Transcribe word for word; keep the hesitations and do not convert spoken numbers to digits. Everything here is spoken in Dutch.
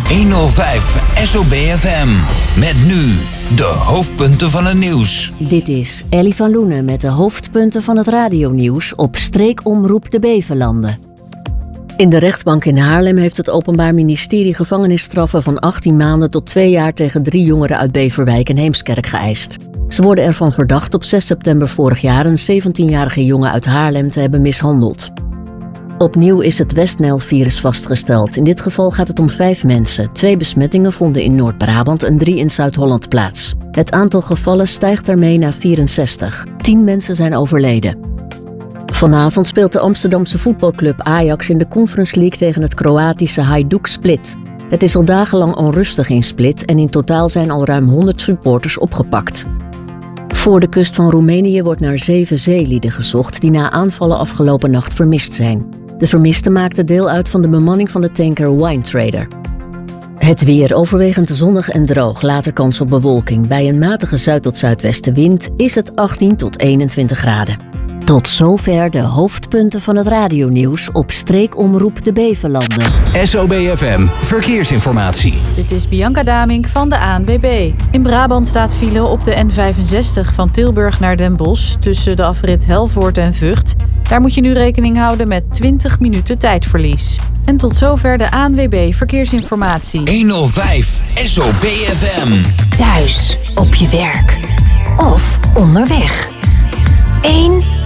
honderdvijf S O B F M. Met nu de hoofdpunten van het nieuws. Dit is Ellie van Loenen met de hoofdpunten van het radionieuws op streekomroep de Beverlanden. In de rechtbank in Haarlem heeft het Openbaar Ministerie gevangenisstraffen van achttien maanden tot twee jaar tegen drie jongeren uit Beverwijk en Heemskerk geëist. Ze worden ervan verdacht op zes september vorig jaar een zeventienjarige jongen uit Haarlem te hebben mishandeld. Opnieuw is het West-Nijl-virus vastgesteld. In dit geval gaat het om vijf mensen. Twee besmettingen vonden in Noord-Brabant en drie in Zuid-Holland plaats. Het aantal gevallen stijgt daarmee naar vierenzestig. Tien mensen zijn overleden. Vanavond speelt de Amsterdamse voetbalclub Ajax in de Conference League tegen het Kroatische Hajduk Split. Het is al dagenlang onrustig in Split en in totaal zijn al ruim honderd supporters opgepakt. Voor de kust van Roemenië wordt naar zeven zeelieden gezocht die na aanvallen afgelopen nacht vermist zijn. De vermisten maakten deel uit van de bemanning van de tanker Wine Trader. Het weer overwegend zonnig en droog, later kans op bewolking. Bij een matige zuid- tot zuidwestenwind is het achttien tot eenentwintig graden. Tot zover de hoofdpunten van het radionieuws op streekomroep de Beverlanden. S O B F M Verkeersinformatie. Dit is Bianca Damink van de A N W B. In Brabant staat file op de N vijfenzestig van Tilburg naar Den Bosch tussen de afrit Helvoort en Vught. Daar moet je nu rekening houden met twintig minuten tijdverlies. En tot zover de A N W B Verkeersinformatie. honderdvijf S O B F M. Thuis, op je werk of onderweg. Eén